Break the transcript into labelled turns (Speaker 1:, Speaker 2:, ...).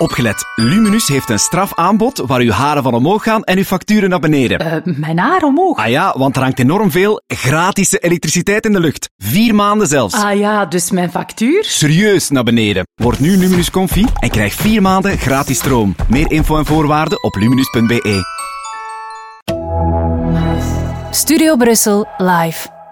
Speaker 1: Opgelet, Luminus heeft een strafaanbod waar uw haren van omhoog gaan en uw facturen naar beneden.
Speaker 2: Mijn haar omhoog?
Speaker 1: Ah ja, want er hangt enorm veel gratis elektriciteit in de lucht. 4 maanden zelfs.
Speaker 2: Ah ja, dus mijn factuur?
Speaker 1: Serieus naar beneden. Word nu Luminus Comfy en krijg 4 maanden gratis stroom. Meer info en voorwaarden op luminus.be.
Speaker 3: Studio Brussel live.